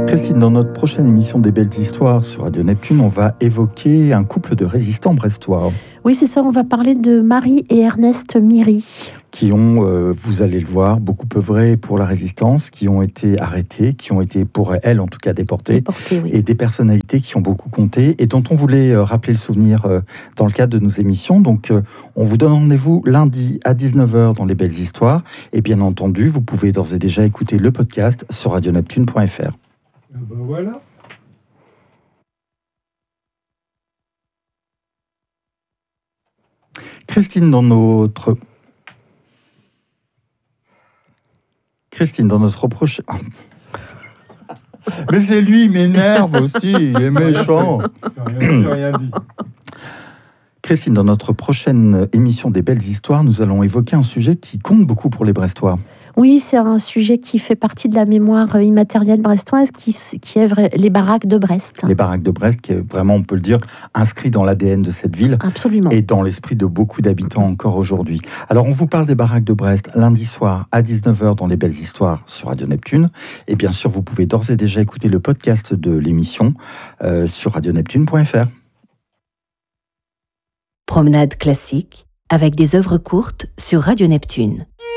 Christine, dans notre prochaine émission des Belles Histoires sur Radio Neptune, on va évoquer un couple de résistants brestois. Oui, c'est ça, on va parler de Marie et Ernest Miry. Qui ont, vous allez le voir, beaucoup œuvré pour la résistance, qui ont été arrêtés, qui ont été, pour elles en tout cas, déportés, Oui. Et des personnalités qui ont beaucoup compté et dont on voulait rappeler le souvenir dans le cadre de nos émissions. Donc, on vous donne rendez-vous lundi à 19h dans les Belles Histoires. Et bien entendu, vous pouvez d'ores et déjà écouter le podcast sur radioneptune.fr. Ben voilà. Christine, dans notre prochain... Mais c'est lui, il m'énerve aussi, il est méchant. J'ai rien dit. Christine, dans notre prochaine émission des Belles Histoires, nous allons évoquer un sujet qui compte beaucoup pour les Brestois. Oui, c'est un sujet qui fait partie de la mémoire immatérielle brestoise, qui est les baraques de Brest. Les baraques de Brest, qui est vraiment, on peut le dire, inscrit dans l'ADN de cette ville. Absolument. Et dans l'esprit de beaucoup d'habitants encore aujourd'hui. Alors, on vous parle des baraques de Brest lundi soir à 19h dans les Belles Histoires sur Radio Neptune. Et bien sûr, vous pouvez d'ores et déjà écouter le podcast de l'émission sur radioneptune.fr. Promenade classique avec des œuvres courtes sur Radio Neptune.